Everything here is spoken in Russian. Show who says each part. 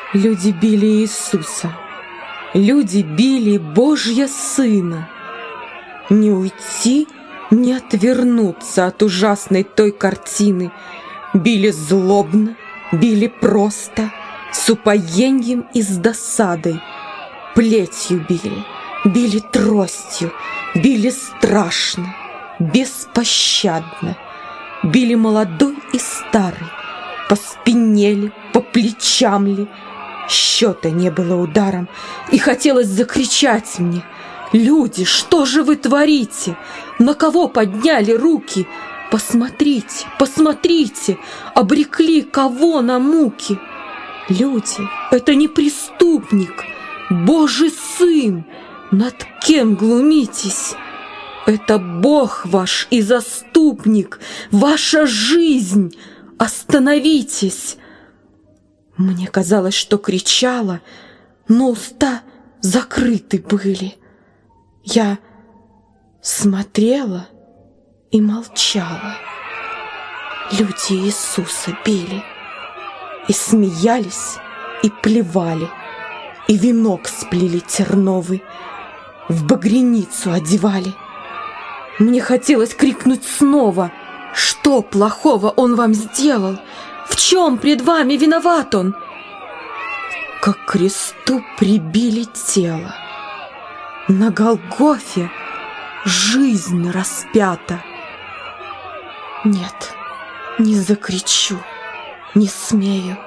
Speaker 1: Люди били Иисуса, люди били Божьего Сына. Не уйти, не отвернуться от ужасной той картины. Били злобно, били просто, с упоением и с досадой. Плетью били, били тростью, били страшно, беспощадно. Били молодой и старый, по спине ли, по плечам ли. Счета не было ударом, и хотелось закричать мне: «Люди, что же вы творите? На кого подняли руки? Посмотрите, посмотрите, обрекли кого на муки? Люди, это не преступник, Божий Сын, над кем глумитесь? Это Бог ваш и заступник, ваша жизнь, остановитесь!» Мне казалось, что кричала, но уста закрыты были. Я смотрела и молчала. Люди Иисуса били, и смеялись, и плевали, и венок сплели терновый, в багряницу одевали. Мне хотелось крикнуть снова: «Что плохого он вам сделал? В чем пред вами виноват он?» Как к кресту прибили тело. На Голгофе жизнь распята. Нет, не закричу, не смею.